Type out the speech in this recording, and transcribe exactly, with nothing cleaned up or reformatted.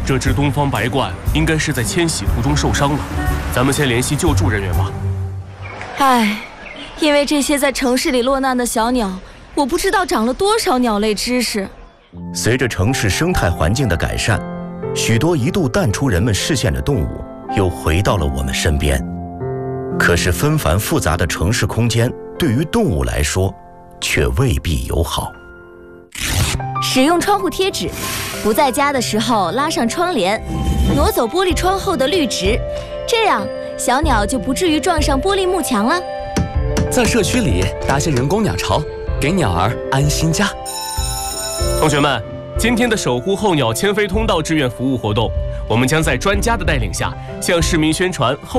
这只东方白鹳应该是在迁徙途中受伤了，咱们先联系救助人员吧。 唉，因为这些在城市里落难的小鸟，我不知道长了多少鸟类知识。 随着城市生态环境的改善，许多一度淡出人们视线的动物又回到了我们身边。可是纷繁复杂的城市空间对于动物来说却未必友好。 使用窗户贴纸，不在家的时候拉上窗帘，挪走玻璃窗后的绿植，这样小鸟就不至于撞上玻璃幕墙了。 在社区里搭些人工鸟巢，给鸟儿安心家。 同学们，今天的守护候鸟迁飞通道志愿服务活动，我们将在专家的带领下向市民宣传候